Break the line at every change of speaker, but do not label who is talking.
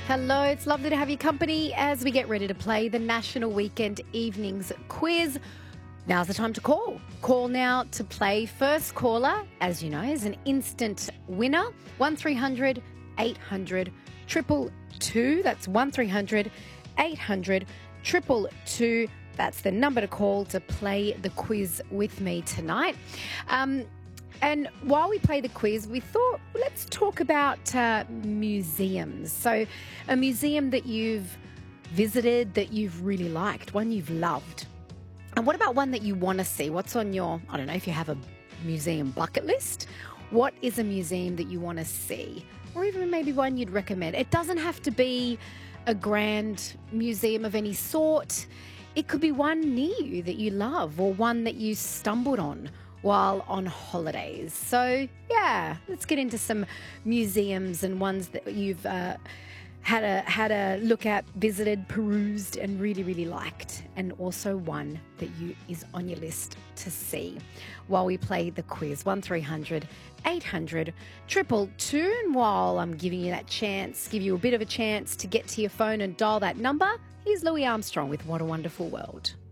Hello, it's lovely to have your company as we get ready to play the National Weekend Evenings Quiz. Now's the time to call. Call now to play. First caller, as you know, is an instant winner. 1300 800 222. That's 1300 800 222. That's the number to call to play the quiz with me tonight. And while we play the quiz, we thought, let's talk about museums. So a museum that you've visited, that you've really liked, one you've loved. And what about one that you want to see? What's on your, I don't know if you have a museum bucket list. What is a museum that you want to see? Or even maybe one you'd recommend. It doesn't have to be a grand museum of any sort. It could be one near you that you love, or one that you stumbled on while on holidays. So yeah, let's get into some museums and ones that you've had a look at, visited, perused, and really liked, and also one that is on your list to see while we play the quiz. 1300 800 222. And while I'm giving you that chance, give you a bit of a chance to get to your phone and dial that number, here's Louis Armstrong with What a Wonderful World.